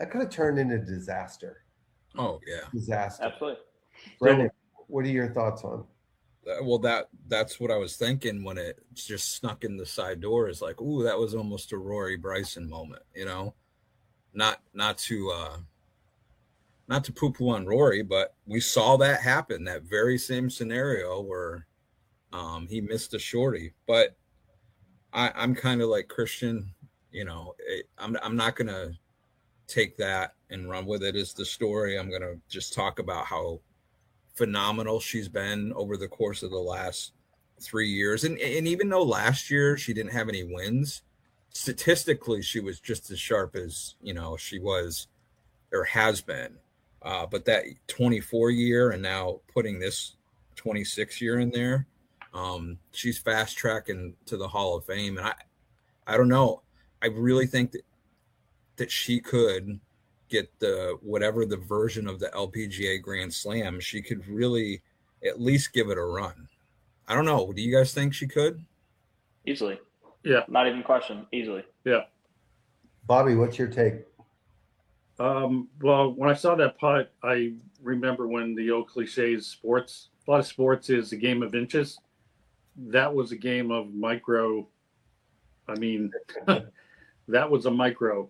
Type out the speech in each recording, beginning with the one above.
that could have turned into disaster. Oh yeah. Disaster. Absolutely. Brendan, what are your thoughts on? Well, that's what I was thinking when it just snuck in the side door. Is like, ooh, that was almost a Rory Bryson moment, you know. Not to not to poo poo on Rory, but we saw that happen. That very same scenario where he missed a shorty. But I'm kind of like Christian, you know. I'm not gonna take that and run with it as the story. I'm gonna just talk about how phenomenal she's been over the course of the last 3 years. And even though last year she didn't have any wins, statistically she was just as sharp as, you know, she was or has been. But that 24 year and now putting this 26 year in there, she's fast tracking to the Hall of Fame. And I don't know. I really think that she could get the whatever the version of the LPGA Grand Slam, she could really at least give it a run. I don't know. Do you guys think she could? Easily. Yeah. Not even question. Easily. Yeah. Bobby, what's your take? Well, when I saw that putt, I remember when the old cliches sports, a lot of sports is a game of inches. That was a game of micro. I mean, that was a micro.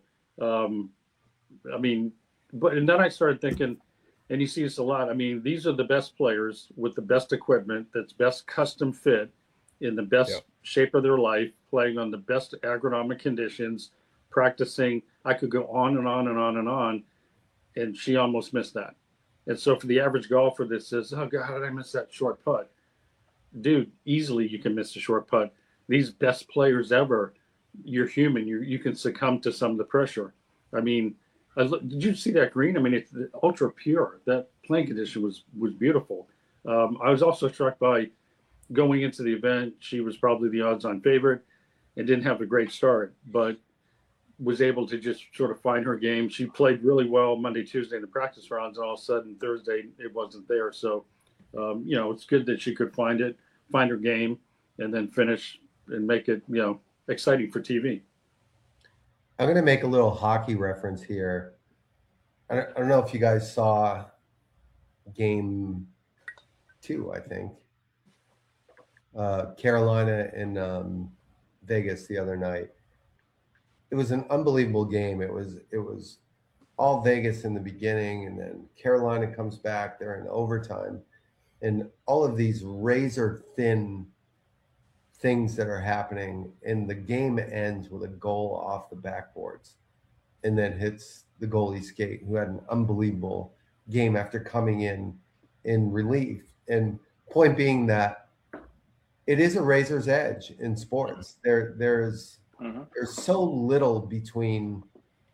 I mean, and then I started thinking, and you see this a lot. I mean, these are the best players with the best equipment that's best custom fit in the best shape of their life, playing on the best agronomic conditions, practicing. I could go on and on and on and on, and she almost missed that. And so for the average golfer that says, oh, God, how did I miss that short putt? Dude, easily you can miss a short putt. These best players ever, you're human. You can succumb to some of the pressure. I mean, did you see that green? I mean, it's ultra pure. That playing condition was beautiful. I was also struck by going into the event. She was probably the odds-on favorite and didn't have a great start, but was able to just sort of find her game. She played really well Monday, Tuesday in the practice rounds, and all of a sudden Thursday it wasn't there. So, you know, it's good that she could find her game, and then finish and make it, you know, exciting for TV. I'm going to make a little hockey reference here. I don't know if you guys saw game 2, I think. Carolina and Vegas the other night. It was an unbelievable game. It was all Vegas in the beginning, and then Carolina comes back. They're in overtime, and all of these razor thin things that are happening, and the game ends with a goal off the backboards and then hits the goalie skate, who had an unbelievable game after coming in relief. And point being that it is a razor's edge in sports. There's so little between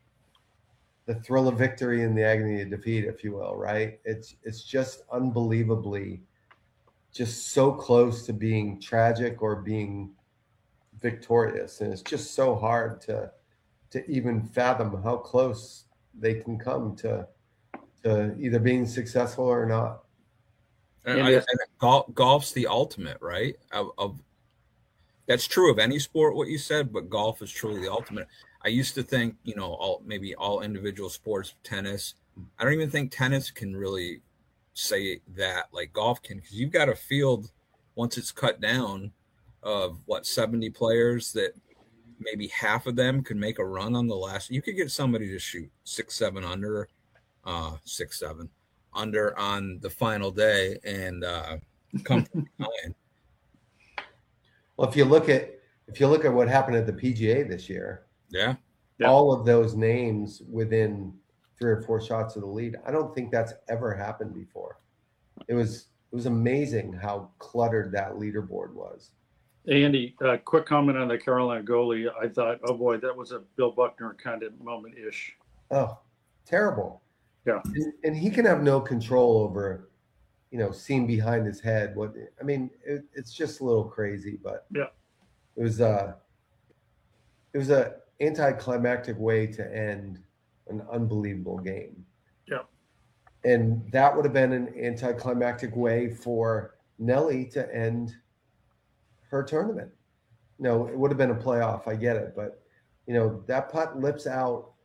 the thrill of victory and the agony of defeat, if you will, right? It's just unbelievably just so close to being tragic or being victorious. And it's just so hard to even fathom how close they can come to either being successful or not. And golf's the ultimate, right? That's true of any sport, what you said, but golf is truly the ultimate. I used to think, you know, maybe all individual sports, tennis. I don't even think tennis can really say that like golf can, because you've got a field once it's cut down of 70 players that maybe half of them could make a run on the last. You could get somebody to shoot 6-7 under, 6-7 under on the final day and come from behind. Well, if you look at what happened at the PGA this year, yeah, all of those names within 3 or 4 shots of the lead, I don't think that's ever happened before. It was amazing how cluttered that leaderboard was. Andy, quick comment on the Carolina goalie. I thought, oh boy, that was a Bill Buckner kind of moment-ish. Oh, terrible. Yeah. And he can have no control over, you know, seeing behind his head. It's just a little crazy, but yeah, it was a anticlimactic way to end an unbelievable game. Yeah. And that would have been an anticlimactic way for Nelly to end her tournament. No, it would have been a playoff. I get it. But, you know, that putt lips out